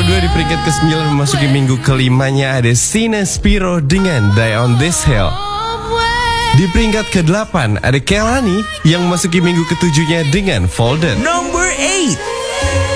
nomor 2 di peringkat ke-9 memasuki minggu kelimanya ada Sina Spiro dengan Die on This Hill. Di peringkat ke-8 ada Kelani yang memasuki minggu ke-7-nya dengan Folded. Number 8.